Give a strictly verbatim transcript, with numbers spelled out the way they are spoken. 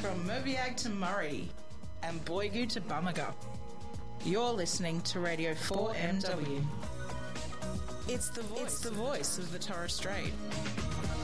From Mobiag to Murray and Boigu to Bamaga. You're listening to Radio four M W. It's the voice, it's the voice of the Torres Strait.